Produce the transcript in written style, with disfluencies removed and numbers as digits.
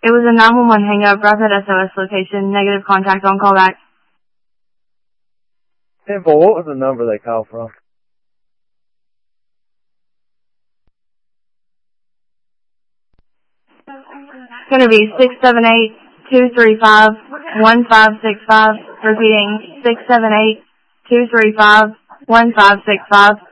It was a 911 hang-up, rapid SOS location, negative contact on callback. 10-4, what was the number they called from? It's going to be 678-235-1565, repeating 678-235-1565.